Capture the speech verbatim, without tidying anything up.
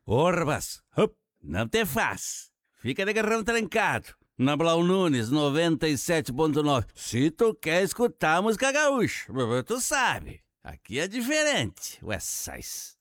Ô, rapaz, hup, não te faz. Fica de garrão trancado. Na Blau Nunes, noventa e sete ponto nove. Se tu quer escutar música gaúcha, tu sabe. Aqui é diferente, West Side.